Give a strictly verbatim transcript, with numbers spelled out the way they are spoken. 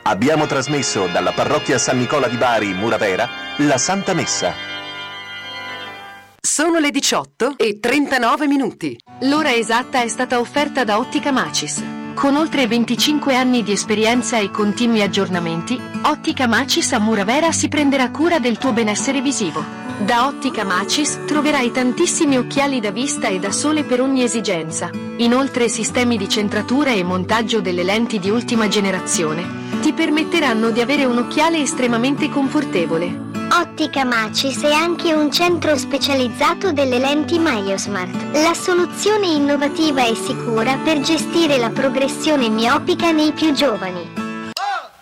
Abbiamo trasmesso dalla parrocchia San Nicola di Bari, Muravera, la Santa Messa. Sono le diciotto e trentanove minuti. L'ora esatta è stata offerta da Ottica Macis. Con oltre venticinque anni di esperienza e continui aggiornamenti, Ottica Macis a Muravera si prenderà cura del tuo benessere visivo. Da Ottica Macis troverai tantissimi occhiali da vista e da sole per ogni esigenza. Inoltre sistemi di centratura e montaggio delle lenti di ultima generazione ti permetteranno di avere un occhiale estremamente confortevole. Ottica Macis è anche un centro specializzato delle lenti MyoSmart, la soluzione innovativa e sicura per gestire la progressione miopica nei più giovani.